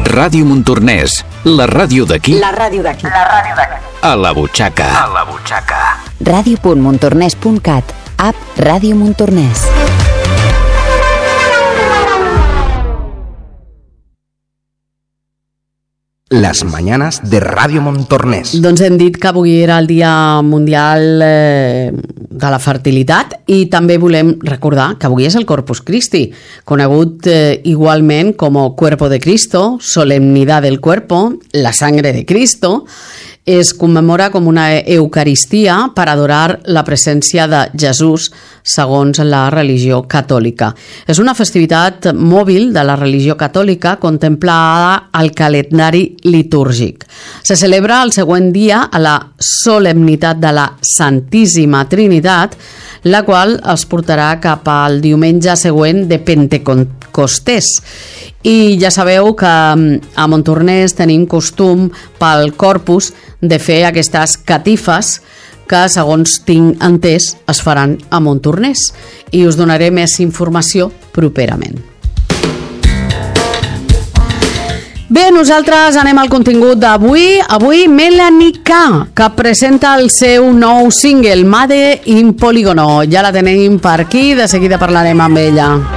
Ràdio Montornès, la ràdio d'aquí. La ràdio d'aquí. A la butxaca. Ràdio.montornès.cat. App Ràdio Montornès. Les mañanes de Ràdio Montornès. Doncs hem dit que avui era el Dia Mundial de la Fertilitat i també volem recordar que avui és el Corpus Christi, conegut igualment com Cuerpo de Cristo, Solemnidad del Cuerpo, la Sangre de Cristo. Es commemora com una eucaristia per adorar la presència de Jesús segons la religió catòlica. És una festivitat mòbil de la religió catòlica contemplada al calendari litúrgic. Se celebra el següent dia a la solemnitat de la Santíssima Trinitat, la qual es portarà cap al diumenge següent de Pentecostés. I ja sabeu que a Montornès tenim costum pel Corpus de fer aquestes catifes que, segons tinc entès, es faran a Montornès. I us donaré més informació properament. Bé, nosaltres anem al contingut d'avui. Avui Melanie K, que presenta el seu nou single, Made in Polígono. Ja la tenim per aquí, de seguida parlarem amb ella.